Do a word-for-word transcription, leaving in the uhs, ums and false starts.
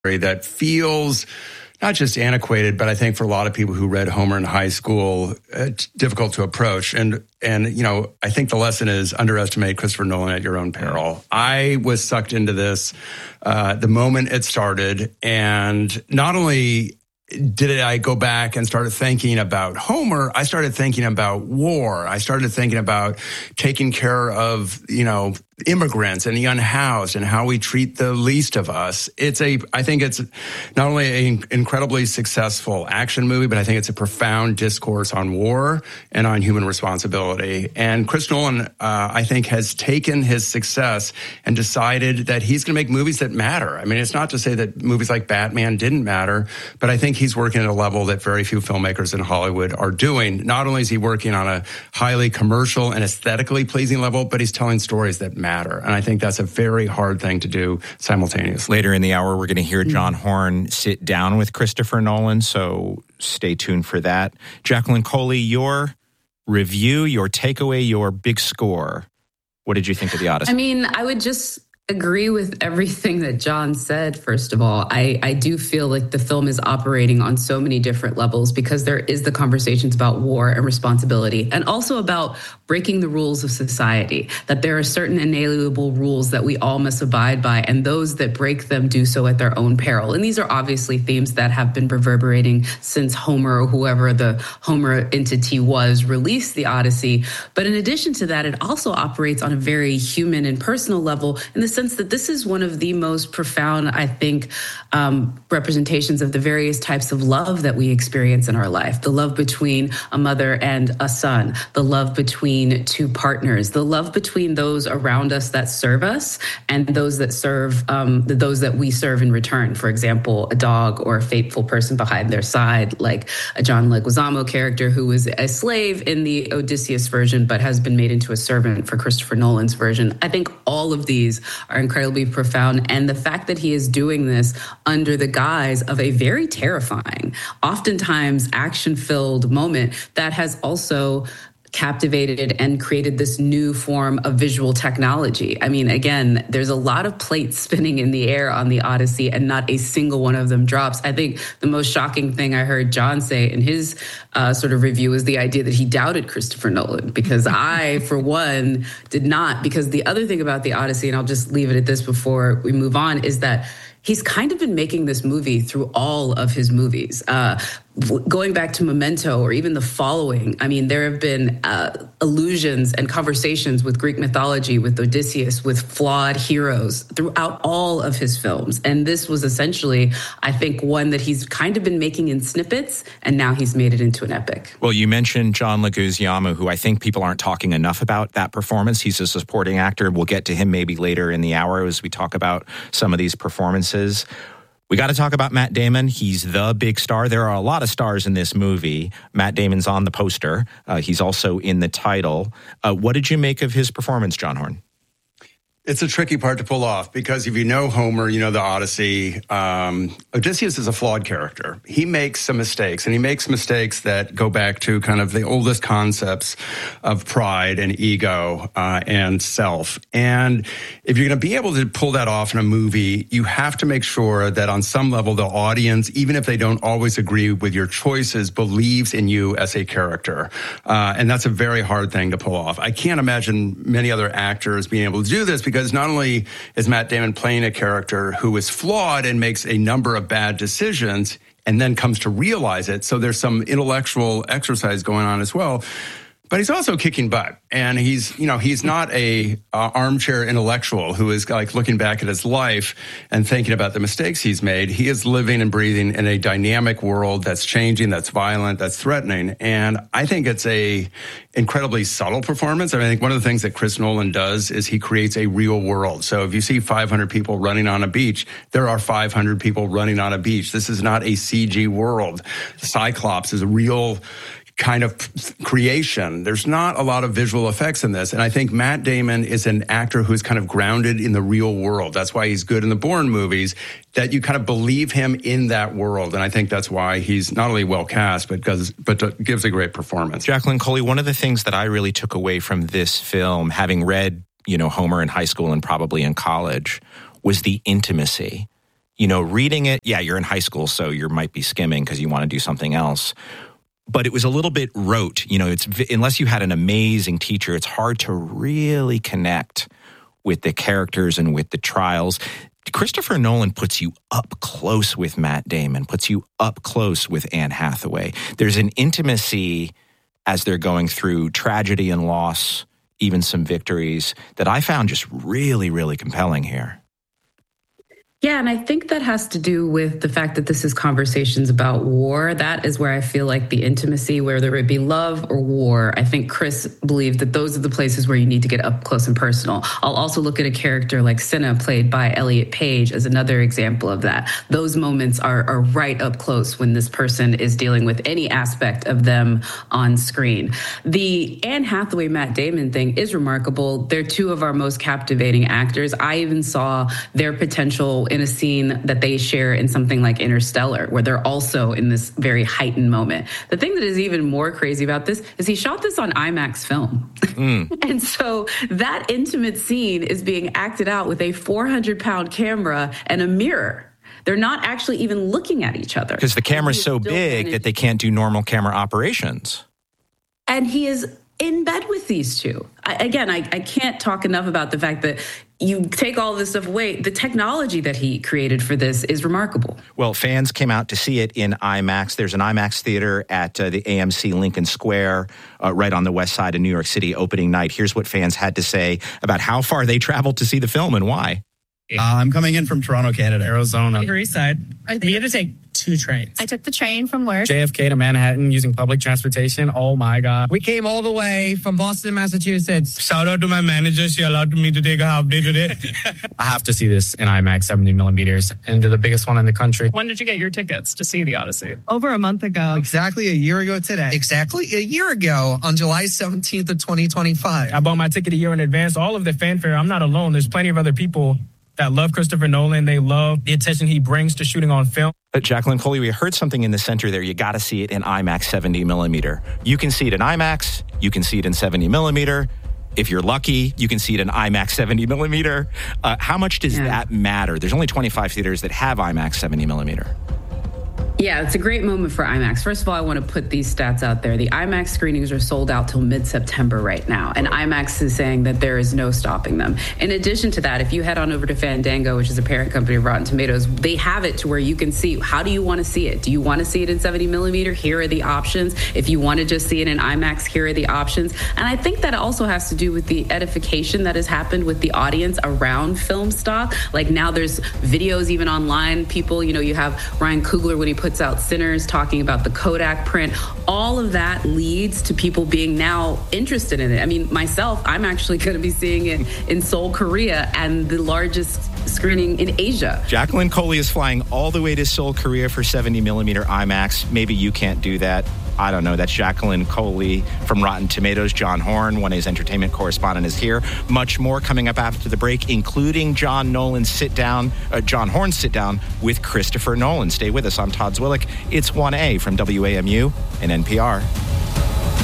that feels not just antiquated, but I think for a lot of people who read Homer in high school, it's difficult to approach. And, and you know, I think the lesson is underestimate Christopher Nolan at your own peril. I was sucked into this uh, the moment it started. And not only did I go back and started thinking about Homer, I started thinking about war. I started thinking about taking care of, you know, immigrants and the unhoused and how we treat the least of us. It's a, I think it's not only an incredibly successful action movie, but I think it's a profound discourse on war and on human responsibility. And Chris Nolan, uh, I think, has taken his success and decided that he's going to make movies that matter. I mean, it's not to say that movies like Batman didn't matter, but I think he's working at a level that very few filmmakers in Hollywood are doing. Not only is he working on a highly commercial and aesthetically pleasing level, but he's telling stories that matter. And I think that's a very hard thing to do simultaneously. Later in the hour, we're going to hear John Horn sit down with Christopher Nolan, so stay tuned for that. Jacqueline Coley, your review, your takeaway, your big score. What did you think of The Odyssey? I mean, I would just agree with everything that John said, first of all. I, I do feel like the film is operating on so many different levels because there is the conversations about war and responsibility and also about breaking the rules of society, that there are certain inalienable rules that we all must abide by, and those that break them do so at their own peril. And these are obviously themes that have been reverberating since Homer, or whoever the Homer entity was, released The Odyssey. But in addition to that, it also operates on a very human and personal level in the sense that this is one of the most profound, I think, um, representations of the various types of love that we experience in our life. The love between a mother and a son, the love between two partners, the love between those around us that serve us and those that serve, um, those that we serve in return. For example, a dog or a faithful person behind their side, like a John Leguizamo character who was a slave in the Odysseus version, but has been made into a servant for Christopher Nolan's version. I think all of these are incredibly profound. And the fact that he is doing this under the guise of a very terrifying, oftentimes action-filled moment that has also captivated and created this new form of visual technology. I mean, again, there's a lot of plates spinning in the air on the Odyssey and not a single one of them drops. I think the most shocking thing I heard John say in his uh, sort of review is the idea that he doubted Christopher Nolan, because I, for one, did not. Because the other thing about the Odyssey, and I'll just leave it at this before we move on, is that he's kind of been making this movie through all of his movies. Uh, going back to Memento or even The Following, I mean, there have been uh, allusions and conversations with Greek mythology, with Odysseus, with flawed heroes throughout all of his films. And this was essentially, I think, one that he's kind of been making in snippets, and now he's made it into an epic. Well, you mentioned John Leguizamo, who I think people aren't talking enough about that performance. He's a supporting actor. We'll get to him maybe later in the hour as we talk about some of these performances. We got to talk about Matt Damon. He's the big star. There are a lot of stars in this movie. Matt Damon's on the poster. Uh, he's also in the title. Uh, what did you make of his performance, John Horn? It's a tricky part to pull off because if you know Homer, you know the Odyssey, um, Odysseus is a flawed character. He makes some mistakes, and he makes mistakes that go back to kind of the oldest concepts of pride and ego uh, and self. And if you're going to be able to pull that off in a movie, you have to make sure that on some level the audience, even if they don't always agree with your choices, believes in you as a character. Uh, and that's a very hard thing to pull off. I can't imagine many other actors being able to do this, because not only is Matt Damon playing a character who is flawed and makes a number of bad decisions and then comes to realize it, so there's some intellectual exercise going on as well, but he's also kicking butt. And he's, you know, he's not a uh, armchair intellectual who is like looking back at his life and thinking about the mistakes he's made. He is living and breathing in a dynamic world that's changing, that's violent, that's threatening. And I think it's a incredibly subtle performance. I mean, I think one of the things that Chris Nolan does is he creates a real world. So if you see five hundred people running on a beach, there are five hundred people running on a beach. This is not a C G world. Cyclops is a real kind of creation. There's not a lot of visual effects in this. And I think Matt Damon is an actor who's kind of grounded in the real world. That's why he's good in the Bourne movies, that you kind of believe him in that world. And I think that's why he's not only well cast, but, because, but gives a great performance. Jacqueline Coley, one of the things that I really took away from this film, having read, you know, Homer in high school and probably in college, was the intimacy. You know, reading it, yeah, you're in high school, so you might be skimming because you want to do something else. But it was a little bit rote. You know, it's unless you had an amazing teacher, it's hard to really connect with the characters and with the trials. Christopher Nolan puts you up close with Matt Damon, puts you up close with Anne Hathaway. There's an intimacy as they're going through tragedy and loss, even some victories, that I found just really, really compelling here. Yeah, and I think that has to do with the fact that this is conversations about war. That is where I feel like the intimacy, whether it be love or war, I think Chris believed that those are the places where you need to get up close and personal. I'll also look at a character like Cinna, played by Elliot Page, as another example of that. Those moments are, are right up close when this person is dealing with any aspect of them on screen. The Anne Hathaway, Matt Damon thing is remarkable. They're two of our most captivating actors. I even saw their potential in a scene that they share in something like Interstellar, where they're also in this very heightened moment. The thing that is even more crazy about this is he shot this on IMAX film. Mm. And so that intimate scene is being acted out with a four hundred pound camera and a mirror. They're not actually even looking at each other. Because the camera's so big managed- that they can't do normal camera operations. And he is in bed with these two. I, again, I, I can't talk enough about the fact that you take all this stuff away. The technology that he created for this is remarkable. Well, fans came out to see it in IMAX. There's an IMAX theater at uh, the A M C Lincoln Square, uh, right on the west side of New York City, opening night. Here's what fans had to say about how far they traveled to see the film and why. Uh, I'm coming in from Toronto, Canada. Arizona. Upper East Side. We had to take two trains. I took the train from work. J F K to Manhattan using public transportation. Oh, my God. We came all the way from Boston, Massachusetts. Shout out to my manager. She allowed me to take a half day today. I have to see this in IMAX, seventy millimeters, and they're the biggest one in the country. When did you get your tickets to see The Odyssey? Over a month ago. Exactly a year ago today. Exactly a year ago on July seventeenth of twenty twenty-five. I bought my ticket a year in advance. All of the fanfare. I'm not alone. There's plenty of other people that love Christopher Nolan. They love the attention he brings to shooting on film. But Jacqueline Coley, we heard something in the center there. You got to see it in IMAX seventy millimeter. You can see it in IMAX. You can see it in seventy millimeter. If you're lucky, you can see it in IMAX seventy millimeter. Uh, how much does yeah. that matter? There's only twenty-five theaters that have IMAX seventy millimeter. Yeah, it's a great moment for IMAX. First of all, I want to put these stats out there. The IMAX screenings are sold out till mid-September right now, and IMAX is saying that there is no stopping them. In addition to that, if you head on over to Fandango, which is a parent company of Rotten Tomatoes, they have it to where you can see, how do you want to see it? Do you want to see it in seventy millimeter? Here are the options. If you want to just see it in IMAX, here are the options. And I think that also has to do with the edification that has happened with the audience around film stock. Like now there's videos even online. People, you know, you have Ryan Coogler when he puts out Sinners, talking about the Kodak print. All of that leads to people being now interested in it. I mean, myself, I'm actually going to be seeing it in Seoul, Korea, and the largest screening in Asia. Jacqueline Coley is flying all the way to Seoul, Korea for seventy millimeter IMAX. Maybe you can't do that. I don't know. That's Jacqueline Coley from Rotten Tomatoes. John Horn, one A's entertainment correspondent, is here. Much more coming up after the break, including John Nolan's sit down, uh, John Horn's sit down with Christopher Nolan. Stay with us. I'm Todd Zwillich. It's one A from W A M U and N P R.